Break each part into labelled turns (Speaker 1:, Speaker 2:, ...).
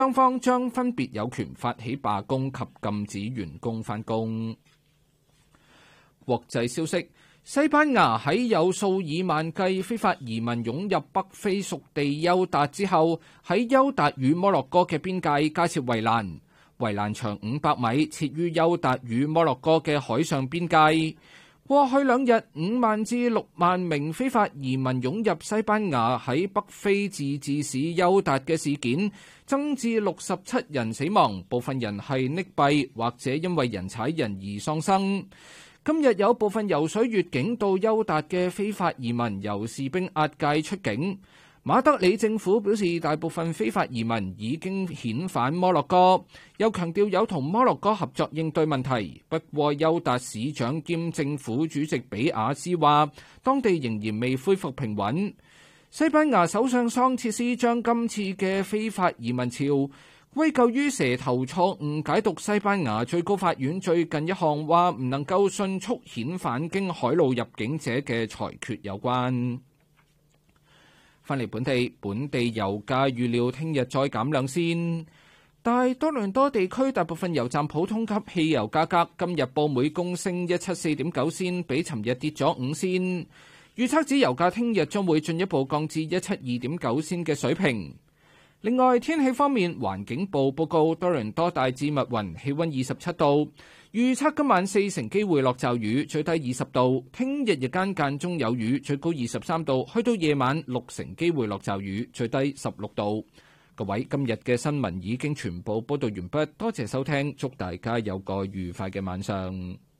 Speaker 1: 雙方將分別有權發起罷工及禁止員工返工。國際消息：西班牙喺有數以萬計非法移民湧入北非屬地休達之後，喺休達與摩洛哥嘅邊界加設圍欄，圍欄長500米，設於休達與摩洛哥嘅海上邊界。過去2日，5萬至6萬名非法移民湧入西班牙喺北非自治市休達嘅事件，增至67人死亡，部分人係溺斃或者因為人踩人而喪生。今日有部分游水越境到休達嘅非法移民由士兵押解出境。馬德里政府表示，大部分非法移民已經遣返摩洛哥，又強調有同摩洛哥合作應對問題。不過，休達市長兼政府主席比亞斯話，當地仍然未恢復平穩。西班牙首相桑切斯將今次嘅非法移民潮歸咎於蛇頭錯誤解讀西班牙最高法院最近一項話唔能夠迅速遣返經海路入境者嘅裁決有關。返嚟本地油價預料聽日再減2仙。大多倫多地區大部分油站普通級汽油價格今日報每公升174.9仙，比尋日跌咗5仙。預測指油價聽日將會進一步降至172.9仙嘅水平。另外，天氣方面，環境部報告多倫多大致密雲，氣溫27度。預測今晚40%機會落驟雨，最低20度。聽日日間間中有雨，最高23度。去到夜晚60%機會落驟雨，最低16度。各位，今日嘅新聞已經全部報道完畢，多謝收聽，祝大家有個愉快嘅晚上。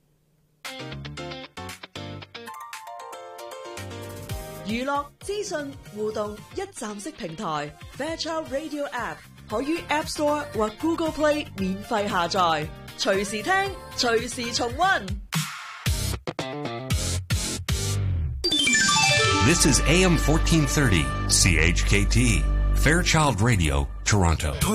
Speaker 2: 娛樂、資訊、互動一站式平台 Fairchild Radio App 可於 App Store 或 Google Play 免費下載，隨時聽，隨時重溫。
Speaker 3: This is AM 1430 CHKT Fairchild Radio Toronto.